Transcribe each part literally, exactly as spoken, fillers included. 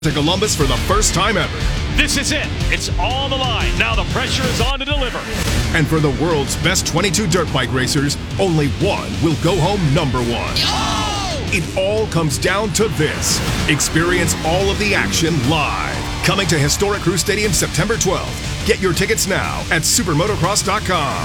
to Columbus for the first time ever. This is it. It's all the line. Now the pressure is on to deliver. And for the world's best twenty-two dirt bike racers, only one will go home number one. Oh! It all comes down to this. Experience all of the action live. Coming to Historic Crew Stadium September twelfth. Get your tickets now at supermotocross dot com.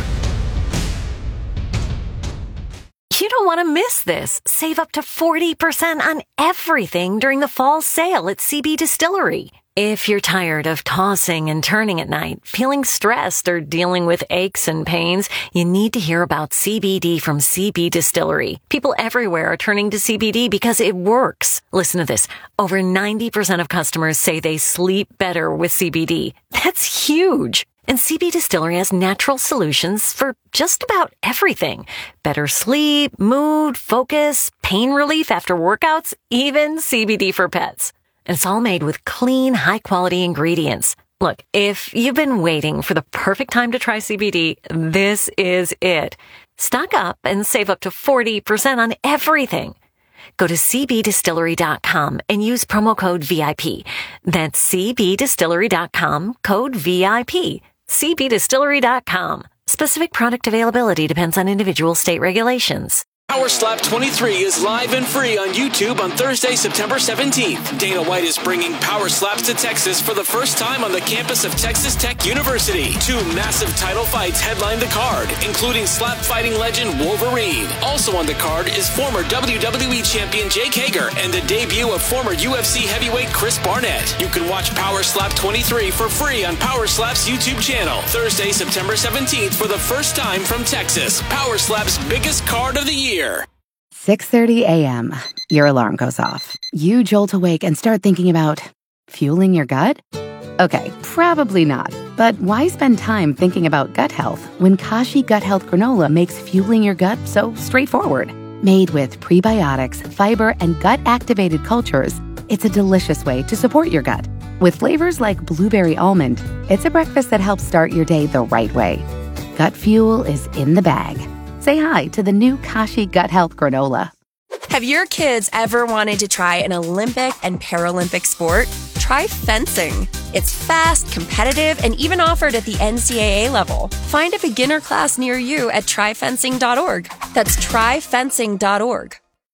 You don't want to miss this. Save up to forty percent on everything during the fall sale at C B Distillery. If you're tired of tossing and turning at night, feeling stressed, or dealing with aches and pains, you need to hear about C B D from C B Distillery. People everywhere are turning to C B D because it works. Listen to this. Over ninety percent of customers say they sleep better with C B D. That's huge. And C B Distillery has natural solutions for just about everything. Better sleep, mood, focus, pain relief after workouts, even C B D for pets. And it's all made with clean, high-quality ingredients. Look, if you've been waiting for the perfect time to try C B D, this is it. Stock up and save up to forty percent on everything. Go to c b distillery dot com and use promo code V I P. That's c b distillery dot com, code V I P. c b distillery dot com. Specific product availability depends on individual state regulations. Power Slap twenty-three is live and free on YouTube on Thursday, September seventeenth. Dana White is bringing Power Slaps to Texas for the first time on the campus of Texas Tech University. Two massive title fights headline the card, including slap fighting legend Wolverine. Also on the card is former W W E champion Jake Hager and the debut of former U F C heavyweight Chris Barnett. You can watch Power Slap twenty-three for free on Power Slap's YouTube channel. Thursday, September seventeenth for the first time from Texas. Power Slap's biggest card of the year. six thirty a.m. Your alarm goes off. You jolt awake and start thinking about fueling your gut? Okay, probably not. But why spend time thinking about gut health when Kashi Gut Health Granola makes fueling your gut so straightforward? Made with prebiotics, fiber, and gut-activated cultures, it's a delicious way to support your gut. With flavors like blueberry almond, it's a breakfast that helps start your day the right way. Gut fuel is in the bag. Say hi to the new Kashi Gut Health Granola. Have your kids ever wanted to try an Olympic and Paralympic sport? Try fencing. It's fast, competitive, and even offered at the N C double A level. Find a beginner class near you at try fencing dot org. That's try fencing dot org.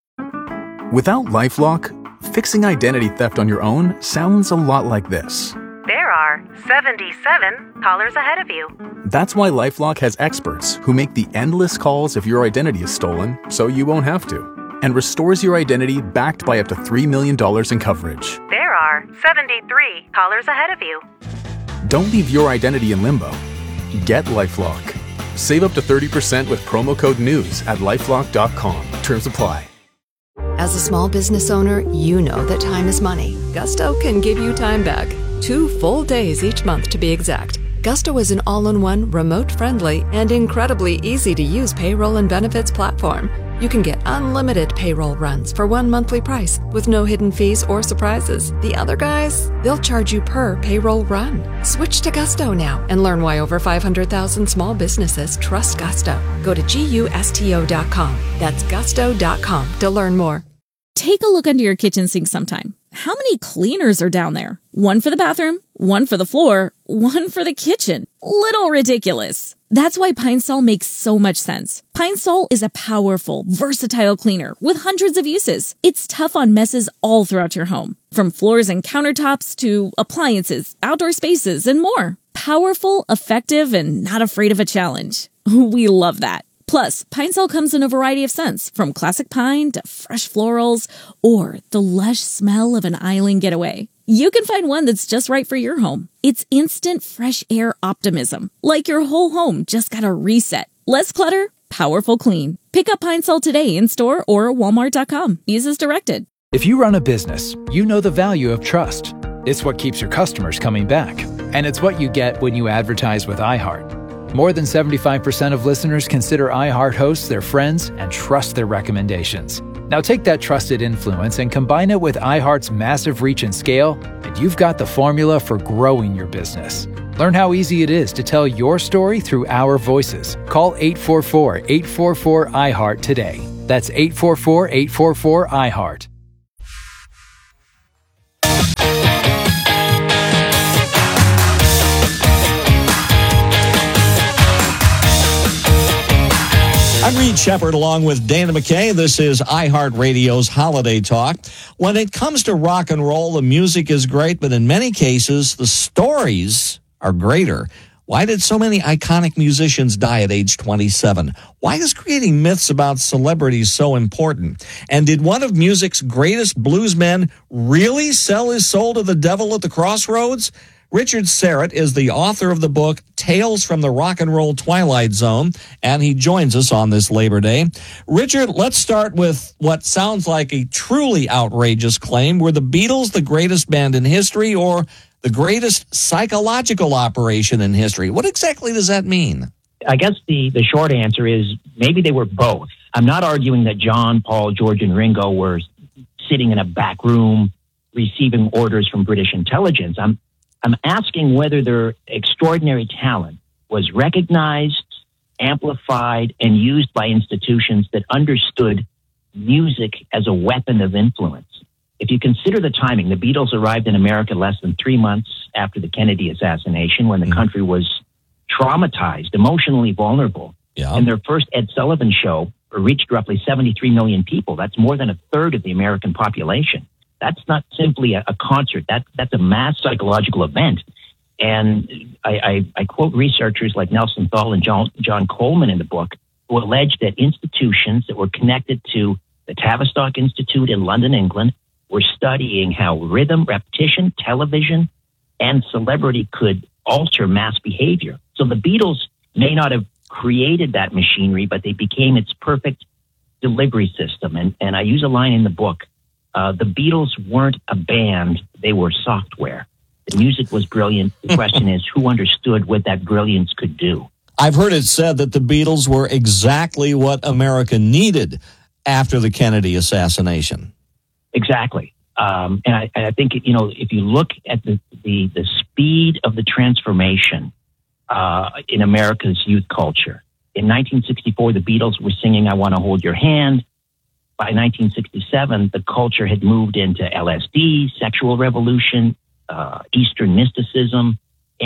Without LifeLock, fixing identity theft on your own sounds a lot like this. There are seventy-seven callers ahead of you. That's why LifeLock has experts who make the endless calls if your identity is stolen, so you won't have to, and restores your identity backed by up to three million dollars in coverage. There are seventy-three callers ahead of you. Don't leave your identity in limbo. Get LifeLock. Save up to thirty percent with promo code NEWS at lifelock dot com. Terms apply. As a small business owner, you know that time is money. Gusto can give you time back. Two full days each month to be exact. Gusto is an all-in-one, remote-friendly, and incredibly easy-to-use payroll and benefits platform. You can get unlimited payroll runs for one monthly price with no hidden fees or surprises. The other guys, they'll charge you per payroll run. Switch to Gusto now and learn why over five hundred thousand small businesses trust Gusto. Go to gusto dot com. That's gusto dot com to learn more. Take a look under your kitchen sink sometime. How many cleaners are down there? One for the bathroom, one for the floor, one for the kitchen. Little ridiculous. That's why Pine Sol makes so much sense. Pine Sol is a powerful, versatile cleaner with hundreds of uses. It's tough on messes all throughout your home, from floors and countertops to appliances, outdoor spaces, and more. Powerful, effective, and not afraid of a challenge. We love that. Plus, Pine Sol comes in a variety of scents, from classic pine to fresh florals or the lush smell of an island getaway. You can find one that's just right for your home. It's instant fresh air optimism, like your whole home just got a reset. Less clutter, powerful clean. Pick up Pine Sol today in store or walmart dot com. Use as directed. If you run a business, you know the value of trust. It's what keeps your customers coming back, and it's what you get when you advertise with iHeart. More than seventy-five percent of listeners consider iHeart hosts their friends and trust their recommendations. Now take that trusted influence and combine it with iHeart's massive reach and scale, and you've got the formula for growing your business. Learn how easy it is to tell your story through our voices. Call eight four four, eight four four, iHeart today. That's eight four four, eight four four, iHeart. Reed Shepherd along with Dana McKay. This is iHeartRadio's Holiday Talk. When it comes to rock and roll, the music is great, but in many cases, the stories are greater. Why did so many iconic musicians die at age twenty-seven? Why is creating myths about celebrities so important? And did one of music's greatest bluesmen really sell his soul to the devil at the crossroads? Richard Syrett is the author of the book Tales from the Rock and Roll Twilight Zone, and he joins us on this Labor Day. Richard, let's start with what sounds like a truly outrageous claim. Were the Beatles the greatest band in history or the greatest psychological operation in history? What exactly does that mean? I guess the, the short answer is maybe they were both. I'm not arguing that John, Paul, George, and Ringo were sitting in a back room receiving orders from British intelligence. I'm I'm asking whether their extraordinary talent was recognized, amplified, and used by institutions that understood music as a weapon of influence. If you consider the timing, the Beatles arrived in America less than three months after the Kennedy assassination, when the country was traumatized, emotionally vulnerable. Yeah. And their first Ed Sullivan show reached roughly seventy-three million people. That's more than a third of the American population. That's not simply a, a concert. That, that's a mass psychological event. And I, I, I quote researchers like Nelson Thal and John, John Coleman in the book, who allege that institutions that were connected to the Tavistock Institute in London, England, were studying how rhythm, repetition, television, and celebrity could alter mass behavior. So the Beatles may not have created that machinery, but they became its perfect delivery system. And, and I use a line in the book. Uh, the Beatles weren't a band, they were software. The music was brilliant. The question is, who understood what that brilliance could do? I've heard it said that the Beatles were exactly what America needed after the Kennedy assassination. Exactly. Um, and I, I think, you know, if you look at the, the, the speed of the transformation uh, in America's youth culture, in nineteen sixty-four, the Beatles were singing I Want to Hold Your Hand. By nineteen sixty-seven, the culture had moved into L S D, sexual revolution, uh, Eastern mysticism,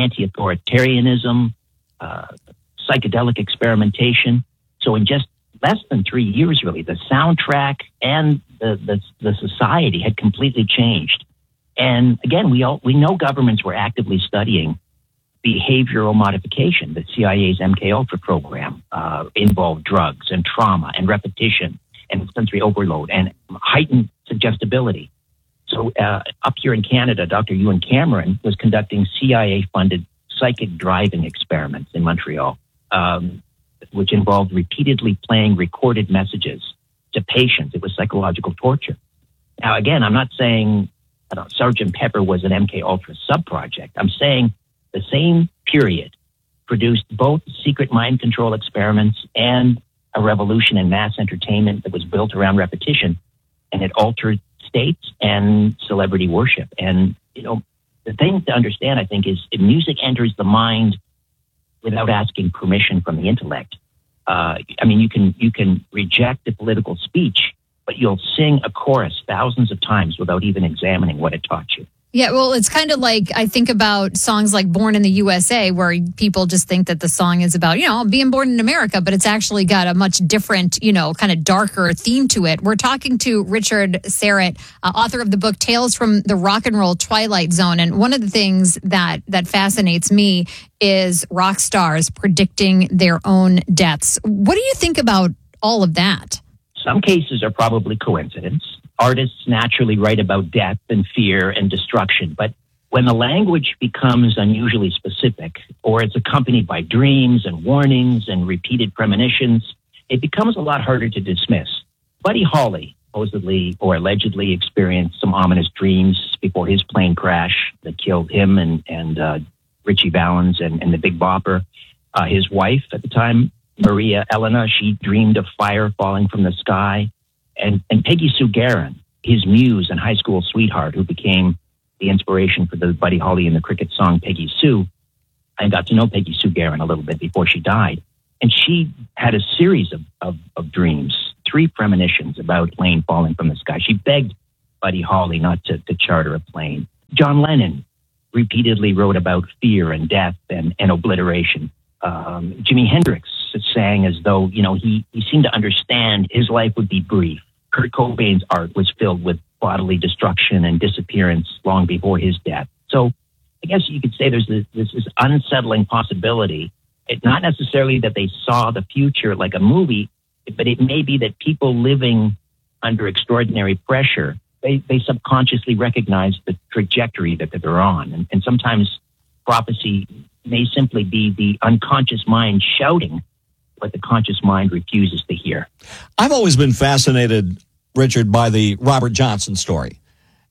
anti-authoritarianism, uh, psychedelic experimentation. So in just less than three years, really, the soundtrack and the, the, the society had completely changed. And again, we all, we know governments were actively studying behavioral modification. The C I A's M K Ultra program uh, involved drugs and trauma and repetition and sensory overload and heightened suggestibility. So uh, up here in Canada, Doctor Ewan Cameron was conducting C I A-funded psychic driving experiments in Montreal, um, which involved repeatedly playing recorded messages to patients. It was psychological torture. Now, again, I'm not saying I don't know, Sergeant Pepper was an M K Ultra sub-project. I'm saying the same period produced both secret mind control experiments and a revolution in mass entertainment that was built around repetition, and it altered states and celebrity worship. And, you know, the thing to understand, I think, is if music enters the mind without asking permission from the intellect. Uh, I mean, you can, you can reject a political speech, but you'll sing a chorus thousands of times without even examining what it taught you. Yeah, well, it's kind of like I think about songs like Born in the U S A, where people just think that the song is about, you know, being born in America, but it's actually got a much different, you know, kind of darker theme to it. We're talking to Richard Syrett, uh, author of the book Tales from the Rock and Roll Twilight Zone. And one of the things that that fascinates me is rock stars predicting their own deaths. What do you think about all of that? Some cases are probably coincidence. Artists naturally write about death and fear and destruction, but when the language becomes unusually specific, or it's accompanied by dreams and warnings and repeated premonitions, it becomes a lot harder to dismiss. Buddy Holly supposedly or allegedly experienced some ominous dreams before his plane crash that killed him and, and uh, Richie Valens and, and the Big Bopper. Uh, his wife at the time, Maria Elena, she dreamed of fire falling from the sky. And, and Peggy Sue Gerron, his muse and high school sweetheart, who became the inspiration for the Buddy Holly and the Cricket song Peggy Sue. I got to know Peggy Sue Gerron a little bit before she died. And she had a series of, of, of dreams, three premonitions about a plane falling from the sky. She begged Buddy Holly not to, to charter a plane. John Lennon repeatedly wrote about fear and death and, and obliteration. Um, Jimi Hendrix sang as though, you know, he, he seemed to understand his life would be brief. Kurt Cobain's art was filled with bodily destruction and disappearance long before his death. So I guess you could say there's this, this, this unsettling possibility. It's not necessarily that they saw the future like a movie, but it may be that people living under extraordinary pressure, they, they subconsciously recognize the trajectory that they're on. And, and sometimes prophecy may simply be the unconscious mind shouting what the conscious mind refuses to hear. I've always been fascinated, Richard, by the Robert Johnson story.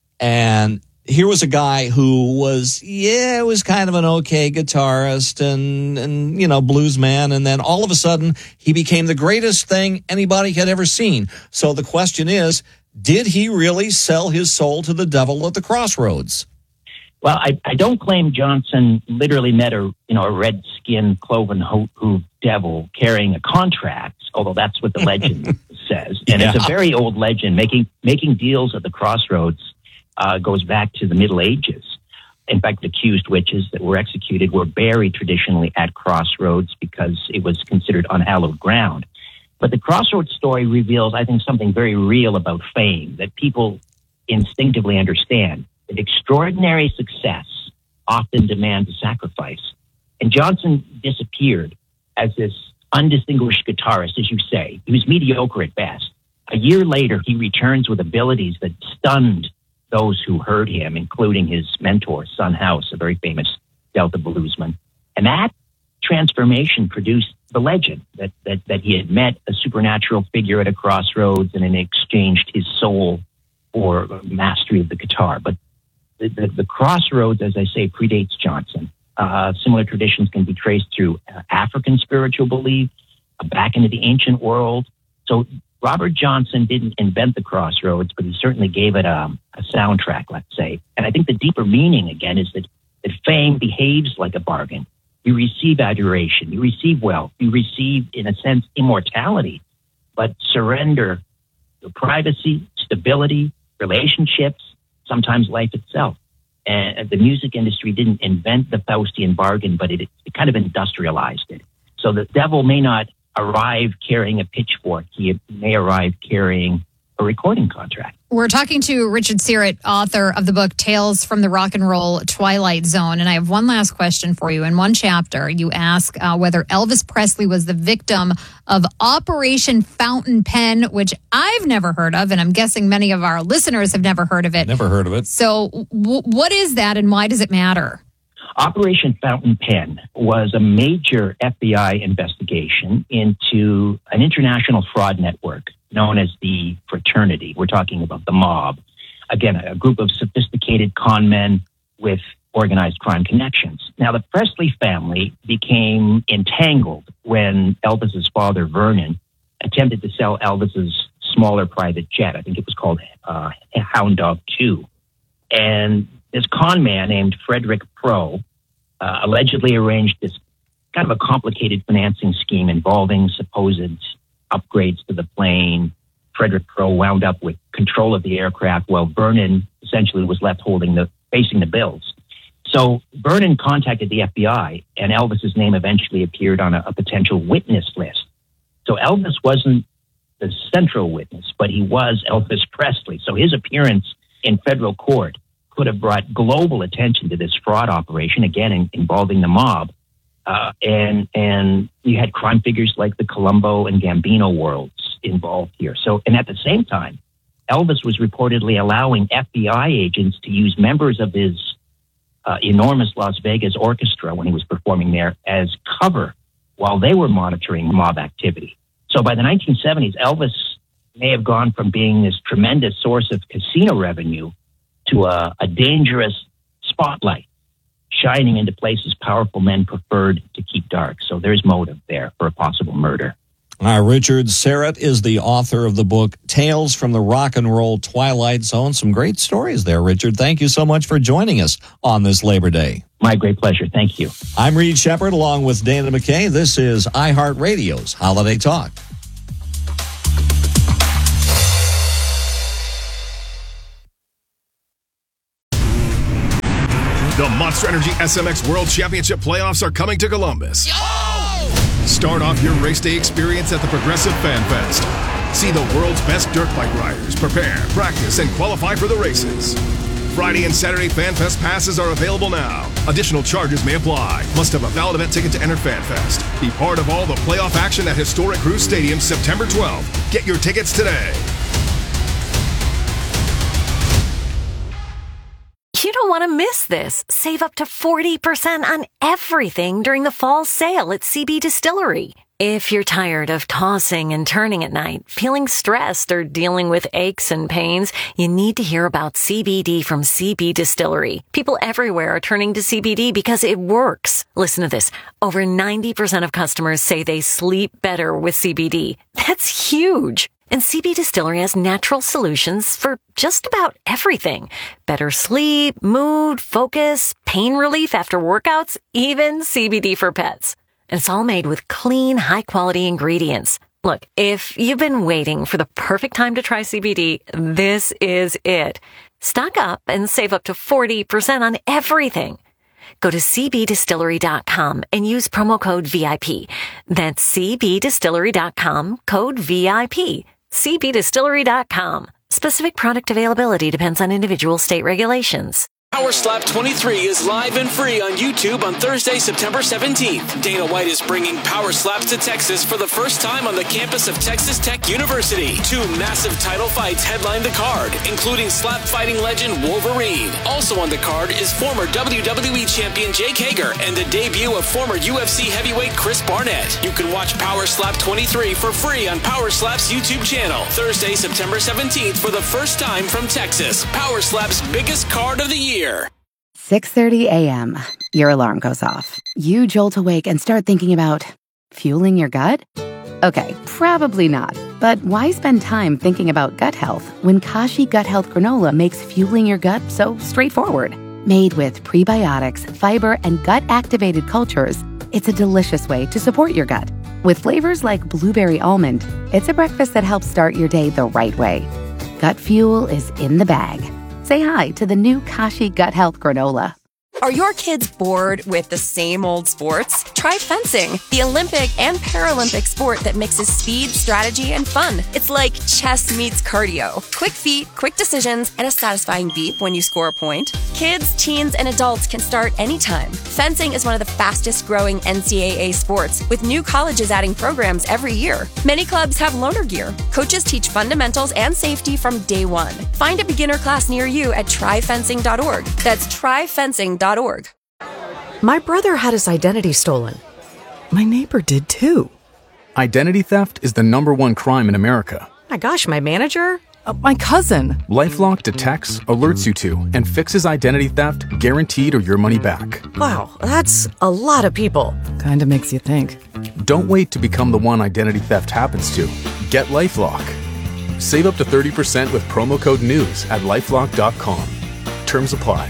And here was a guy who was, yeah, was kind of an okay guitarist and, and, you know, blues man. And then all of a sudden he became the greatest thing anybody had ever seen. So the question is, did he really sell his soul to the devil at the crossroads? Well, I, I don't claim Johnson literally met a, you know, a red-skinned, cloven-hooved devil carrying a contract, although that's what the legend says. And yeah. It's a very old legend. Making making deals at the crossroads uh, goes back to the Middle Ages. In fact, accused witches that were executed were buried traditionally at crossroads because it was considered unhallowed ground. But the crossroads story reveals, I think, something very real about fame that people instinctively understand. That extraordinary success often demands a sacrifice. And Johnson disappeared as this undistinguished guitarist, as you say. He was mediocre at best. A year later, he returns with abilities that stunned those who heard him, including his mentor, Son House, a very famous Delta bluesman. And that transformation produced the legend that, that, that he had met a supernatural figure at a crossroads and then exchanged his soul for mastery of the guitar. But The, the, the crossroads, as I say, predates Johnson. Uh, similar traditions can be traced through uh, African spiritual belief, uh, back into the ancient world. So Robert Johnson didn't invent the crossroads, but he certainly gave it a, a soundtrack, let's say. And I think the deeper meaning, again, is that, that fame behaves like a bargain. You receive adoration, you receive wealth, you receive, in a sense, immortality, but surrender to privacy, stability, relationships, sometimes life itself. And the music industry didn't invent the Faustian bargain, but it, it kind of industrialized it. So the devil may not arrive carrying a pitchfork. He may arrive carrying a recording contract. We're talking to Richard Syrett, author of the book Tales from the Rock and Roll Twilight Zone. And I have one last question for you. In one chapter, you ask uh, whether Elvis Presley was the victim of Operation Fountain Pen, which I've never heard of, and I'm guessing many of our listeners have never heard of it. Never heard of it. So w- what is that and why does it matter? Operation Fountain Pen was a major F B I investigation into an international fraud network known as the Fraternity. We're talking about the mob. Again, a group of sophisticated con men with organized crime connections. Now, the Presley family became entangled when Elvis's father, Vernon, attempted to sell Elvis's smaller private jet. I think it was called uh, Hound Dog two. And this con man named Frederick Pro uh, allegedly arranged this kind of a complicated financing scheme involving supposed upgrades to the plane. Frederick Pro wound up with control of the aircraft while Vernon essentially was left holding the facing the bills. So Vernon contacted the F B I, and Elvis's name eventually appeared on a, a potential witness list. So Elvis wasn't the central witness, but he was Elvis Presley. So his appearance in federal court could have brought global attention to this fraud operation, again, in, involving the mob. Uh, and and you had crime figures like the Colombo and Gambino worlds involved here. So, and at the same time, Elvis was reportedly allowing F B I agents to use members of his uh, enormous Las Vegas orchestra when he was performing there as cover while they were monitoring mob activity. So by the nineteen seventies, Elvis may have gone from being this tremendous source of casino revenue to a, a dangerous spotlight, shining into places powerful men preferred to keep dark. So there's motive there for a possible murder. Uh, Richard Syrett is the author of the book Tales from the Rock and Roll Twilight Zone. Some great stories there, Richard. Thank you so much for joining us on this Labor Day. My great pleasure. Thank you. I'm Reed Shepard along with Dana McKay. This is iHeartRadio's Holiday Talk. The Monster Energy S M X World Championship playoffs are coming to Columbus. Oh! Start off your race day experience at the Progressive Fan Fest. See the world's best dirt bike riders prepare, practice, and qualify for the races. Friday and Saturday Fan Fest passes are available now. Additional charges may apply. Must have a valid event ticket to enter Fan Fest. Be part of all the playoff action at Historic Cruise Stadium September twelfth. Get your tickets today. You don't want to miss this. Save up to forty percent on everything during the fall sale at C B Distillery. If you're tired of tossing and turning at night, feeling stressed, or dealing with aches and pains, you need to hear about C B D from C B Distillery. People everywhere are turning to C B D because it works. Listen to this. Over ninety percent of customers say they sleep better with C B D. That's huge. And C B Distillery has natural solutions for just about everything. Better sleep, mood, focus, pain relief after workouts, even C B D for pets. And it's all made with clean, high-quality ingredients. Look, if you've been waiting for the perfect time to try C B D, this is it. Stock up and save up to forty percent on everything. Go to c b distillery dot com and use promo code V I P. That's c b distillery dot com, code V I P. c b distillery dot com. Specific product availability depends on individual state regulations. Power Slap twenty-three is live and free on YouTube on Thursday, September seventeenth. Dana White is bringing Power Slaps to Texas for the first time on the campus of Texas Tech University. Two massive title fights headline the card, including slap fighting legend Wolverine. Also on the card is former W W E champion Jake Hager and the debut of former U F C heavyweight Chris Barnett. You can watch Power Slap twenty-three for free on Power Slap's YouTube channel. Thursday, September seventeenth for the first time from Texas. Power Slap's biggest card of the year. six thirty a.m. Your alarm goes off. You jolt awake and start thinking about fueling your gut? Okay, probably not. But why spend time thinking about gut health when Kashi Gut Health Granola makes fueling your gut so straightforward? Made with prebiotics, fiber, and gut-activated cultures, it's a delicious way to support your gut. With flavors like blueberry almond, it's a breakfast that helps start your day the right way. Gut fuel is in the bag. Say hi to the new Kashi Gut Health Granola. Are your kids bored with the same old sports? Try fencing, the Olympic and Paralympic sport that mixes speed, strategy, and fun. It's like chess meets cardio. Quick feet, quick decisions, and a satisfying beep when you score a point. Kids, teens, and adults can start anytime. Fencing is one of the fastest growing N C double A sports, with new colleges adding programs every year. Many clubs have loaner gear. Coaches teach fundamentals and safety from day one. Find a beginner class near you at try fencing dot org. That's try fencing dot org. My brother had his identity stolen. My neighbor did too. Identity theft is the number one crime in America. My gosh, my manager? Uh, my cousin. LifeLock detects, alerts you to, and fixes identity theft guaranteed or your money back. Wow, that's a lot of people. Kinda makes you think. Don't wait to become the one identity theft happens to. Get LifeLock. Save up to thirty percent with promo code NEWS at lifelock dot com. Terms apply.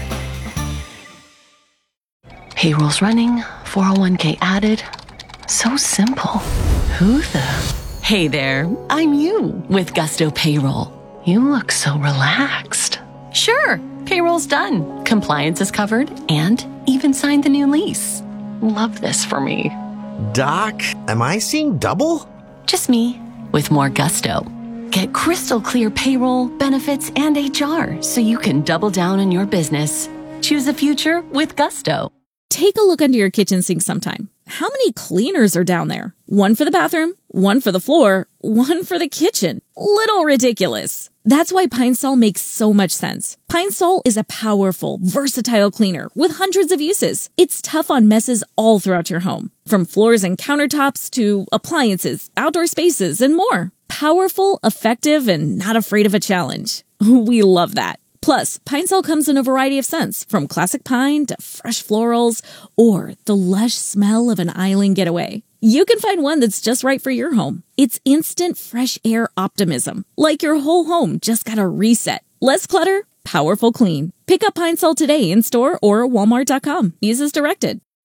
Payroll's running, four oh one k added. So simple. Who the? Hey there, I'm you with Gusto Payroll. You look so relaxed. Sure, payroll's done. Compliance is covered and even signed the new lease. Love this for me. Doc, am I seeing double? Just me with more gusto. Get crystal clear payroll, benefits, and H R so you can double down on your business. Choose a future with Gusto. Take a look under your kitchen sink sometime. How many cleaners are down there? One for the bathroom, one for the floor, one for the kitchen. Little ridiculous. That's why Pine Sol makes so much sense. Pine Sol is a powerful, versatile cleaner with hundreds of uses. It's tough on messes all throughout your home, from floors and countertops to appliances, outdoor spaces, and more. Powerful, effective, and not afraid of a challenge. We love that. Plus, Pine Sol comes in a variety of scents, from classic pine to fresh florals, or the lush smell of an island getaway. You can find one that's just right for your home. It's instant fresh air optimism, like your whole home just got a reset. Less clutter, powerful clean. Pick up Pine Sol today in store or walmart dot com. Use as directed.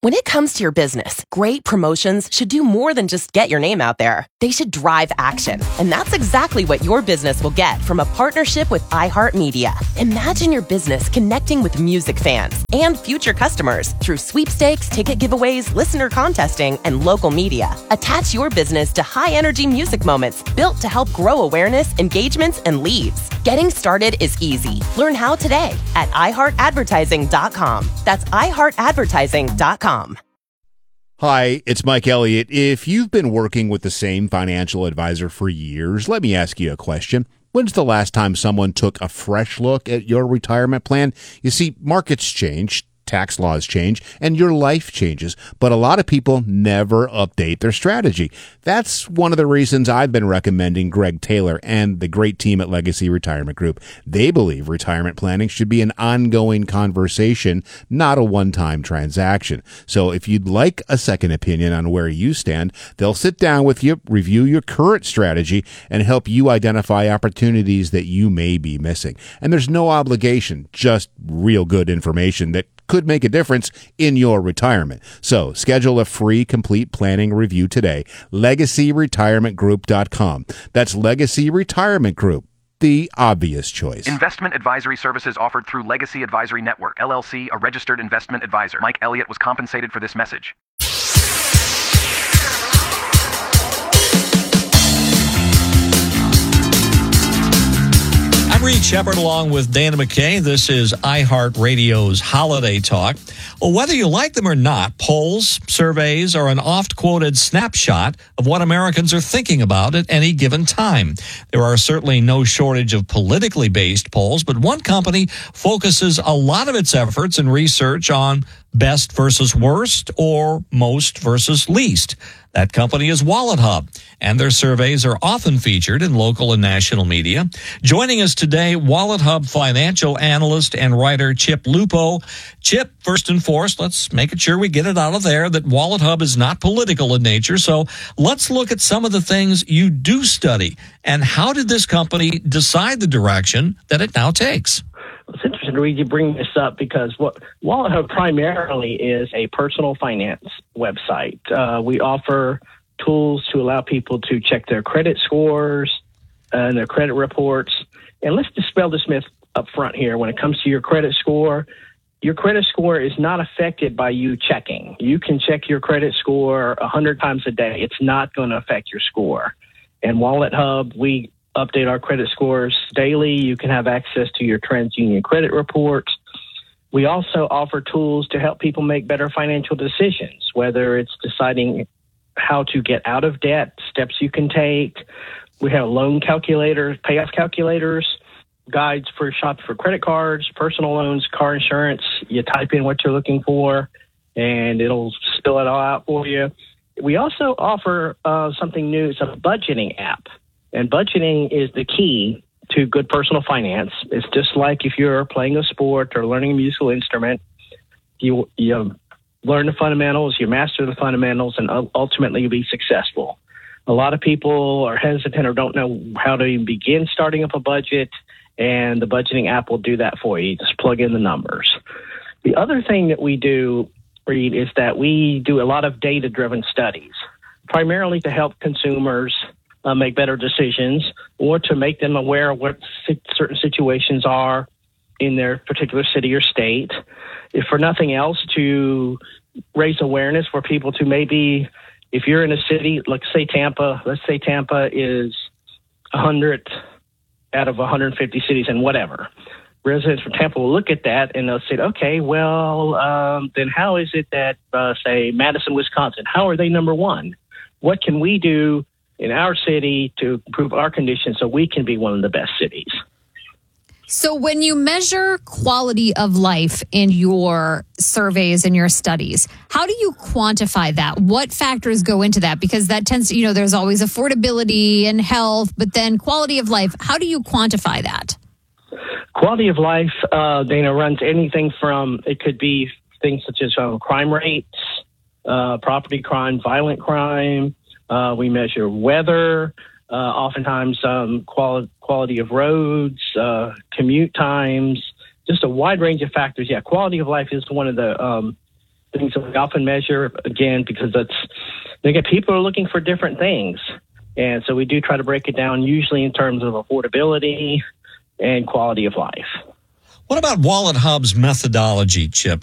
When it comes to your business, great promotions should do more than just get your name out there. They should drive action. And that's exactly what your business will get from a partnership with iHeartMedia. Imagine your business connecting with music fans and future customers through sweepstakes, ticket giveaways, listener contesting, and local media. Attach your business to high-energy music moments built to help grow awareness, engagements, and leads. Getting started is easy. Learn how today at i heart advertising dot com. That's i heart advertising dot com. Hi, it's Mike Elliott. If you've been working with the same financial advisor for years, let me ask you a question. When's the last time someone took a fresh look at your retirement plan? You see, markets change, tax laws change, and your life changes, but a lot of people never update their strategy. That's one of the reasons I've been recommending Greg Taylor and the great team at Legacy Retirement Group. They believe retirement planning should be an ongoing conversation, not a one-time transaction. So if you'd like a second opinion on where you stand, they'll sit down with you, review your current strategy, and help you identify opportunities that you may be missing. And there's no obligation, just real good information that could make a difference in your retirement. So schedule a free complete planning review today. legacy retirement group dot com. That's Legacy Retirement Group, the obvious choice. Investment advisory services offered through Legacy Advisory Network, L L C, a registered investment advisor. Mike Elliott was compensated for this message. I'm Reed Shepard along with Dana McKay. This is iHeartRadio's Holiday Talk. Well, whether you like them or not, polls, surveys are an oft-quoted snapshot of what Americans are thinking about at any given time. There are certainly no shortage of politically based polls, but one company focuses a lot of its efforts and research on best versus worst or most versus least. That company is WalletHub, and their surveys are often featured in local and national media. Joining us today, WalletHub financial analyst and writer Chip Lupo. Chip, first and foremost, let's make sure we get it out of there that WalletHub is not political in nature. So let's look at some of the things you do study. And how did this company decide the direction that it now takes? It's interesting to read you bring this up because what WalletHub primarily is a personal finance website. Uh, we offer tools to allow people to check their credit scores and their credit reports. And let's dispel this myth up front here. When it comes to your credit score, your credit score is not affected by you checking. You can check your credit score a hundred times a day. It's not going to affect your score. And WalletHub, we update our credit scores daily. You can have access to your TransUnion credit reports. We also offer tools to help people make better financial decisions, whether it's deciding how to get out of debt, steps you can take. We have loan calculators, payoff calculators, guides for shop for credit cards, personal loans, car insurance. You type in what you're looking for, and it'll spill it all out for you. We also offer uh, something new. It's a budgeting app. And budgeting is the key to good personal finance. It's just like if you're playing a sport or learning a musical instrument, you you learn the fundamentals, you master the fundamentals, and ultimately you'll be successful. A lot of people are hesitant or don't know how to even begin starting up a budget, and the budgeting app will do that for you. Just plug in the numbers. The other thing that we do, Reed, is that we do a lot of data-driven studies, primarily to help consumers Uh, make better decisions or to make them aware of what si- certain situations are in their particular city or state. If for nothing else, to raise awareness for people to maybe, if you're in a city, let's say Tampa, let's say Tampa is one hundred out of one hundred fifty cities and whatever. Residents from Tampa will look at that and they'll say, okay, well, um, then how is it that, uh, say, Madison, Wisconsin, how are they number one? What can we do in our city to improve our conditions so we can be one of the best cities? So when you measure quality of life in your surveys and your studies, how do you quantify that? What factors go into that? Because that tends to, you know, there's always affordability and health, but then quality of life, how do you quantify that? Quality of life, uh, Dana, runs anything from, it could be things such as um, crime rates, uh, property crime, violent crime. Uh, we measure weather, uh, oftentimes um, quali- quality of roads, uh, commute times, just a wide range of factors. Yeah, quality of life is one of the um, things that we often measure, again, because that's, again, people are looking for different things. And so we do try to break it down, usually in terms of affordability and quality of life. What about Wallet Hub's methodology, Chip?